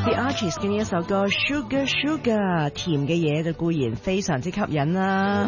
The Archies 嘅呢一首歌 Sugar Sugar， 甜嘅嘢就固然非常之吸引啦。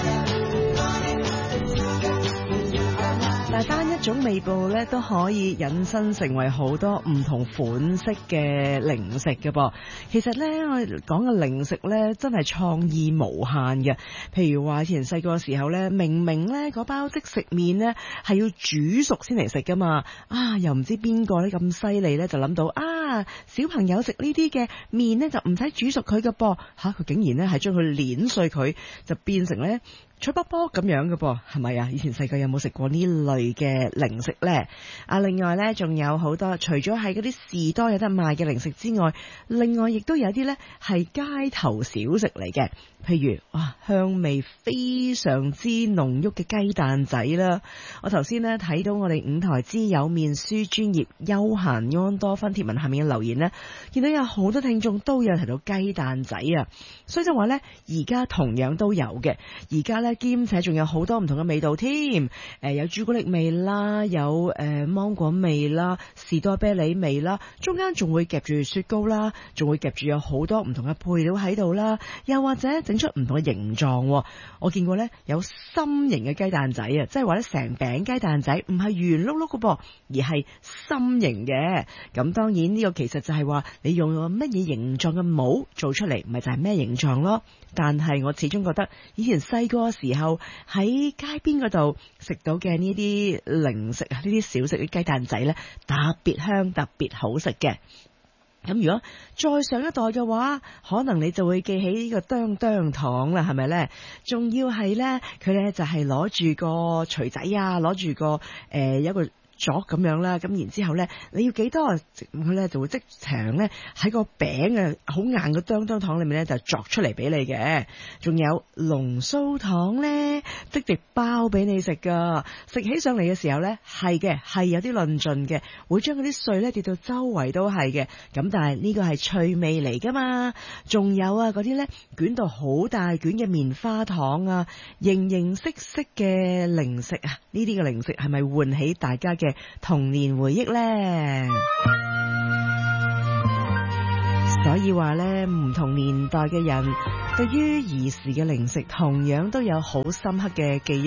但係單一種味道咧都可以引申成為好多唔同款式嘅零食嘅噃。其實咧我哋講嘅零食咧真係創意無限嘅。譬如話以前細個嘅時候咧，明明咧嗰包即食麵咧係要煮熟先嚟食噶嘛，又唔知邊個咧咁犀利咧就諗到小朋友食呢啲嘅麵咧就唔使煮熟佢嘅噃，佢竟然咧係將佢碾碎佢就變成咧脆卜卜咁樣嘅噃，係咪啊？以前細個有冇食過呢類嘅零食呢？另外呢，仲有好多，除咗係嗰啲士多有得賣嘅零食之外，另外亦都有啲呢係街頭小食嚟嘅，譬如香味非常之濃郁嘅雞蛋仔啦。我頭先呢睇到我哋五台之友面書專頁休閒安多芬貼文下面嘅留言呢，見到有好多聽眾都有提到雞蛋仔啊，所以就話呢，而家同樣都有嘅，而家呢。兼且仲有好多唔同嘅味道添，有朱古力味啦，有芒果味啦，士多啤梨味啦，中間仲會夾住雪糕啦，仲會夾住有好多唔同嘅配料喺度啦，又或者整出唔同嘅形狀。我見過呢，有心形嘅雞蛋仔啊，即係話呢成餅雞蛋仔唔係圓碌碌嘅噃，而係心形嘅。咁當然呢個其實就係話你用乜嘢形狀嘅模做出嚟，咪就係咩形狀咯。但係我始終覺得以前細個嘅時候喺街邊嗰度食到嘅呢啲零食啊，呢啲小食嘅雞蛋仔呢，特別香特別好食嘅。咁如果再上一代嘅話，可能你就會記起呢個當當糖啦，係咪呢？仲要係呢，佢呢就係攞住個錘仔啊，攞住個有一個鑿咁樣啦，咁然之後咧，你要幾多佢咧就會即場咧喺個餅嘅好硬嘅當當糖裏面咧就鑿出嚟俾你嘅。仲有龍鬚糖咧，即係包俾你食噶，食起上嚟嘅時候咧係嘅，係有啲論盡嘅，會將嗰啲碎咧跌到周圍都係嘅。咁但係呢個係趣味嚟噶嘛。仲有嗰啲咧捲到好大卷嘅棉花糖啊，形形色色嘅零食啊，呢啲嘅零食係咪喚起大家嘅童年回憶呢？所以話呢，唔同年代嘅人對於兒時嘅零食同樣都有好深刻嘅記憶。